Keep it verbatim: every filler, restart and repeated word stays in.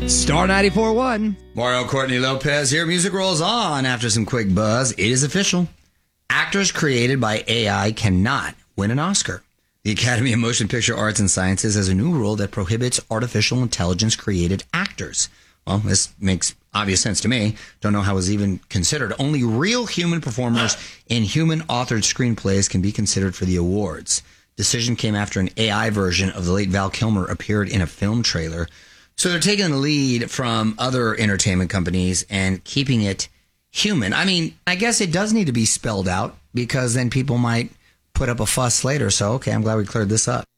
Star ninety-four point one. Mario Courtney Lopez here. Music rolls on after some quick buzz. It is official. Actors created by A I cannot win an Oscar. The Academy of Motion Picture Arts and Sciences has a new rule that prohibits artificial intelligence-created actors. Well, this makes obvious sense to me. Don't know how it was even considered. Only real human performers in human-authored screenplays can be considered for the awards. Decision came after an A I version of the late Val Kilmer appeared in a film trailer. So they're taking the lead from other entertainment companies and keeping it human. I mean, I guess it does need to be spelled out because then people might put up a fuss later. So, okay, I'm glad we cleared this up.